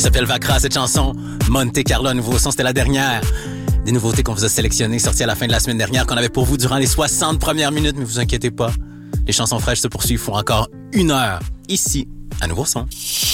Il s'appelle Vacra, cette chanson. Monte Carlo, un nouveau son, c'était la dernière. Des nouveautés qu'on vous a sélectionnées, sorties à la fin de la semaine dernière, qu'on avait pour vous durant les 60 premières minutes, mais vous inquiétez pas. Les chansons fraîches se poursuivent pour encore 1 heure, ici, à Nouveau Son.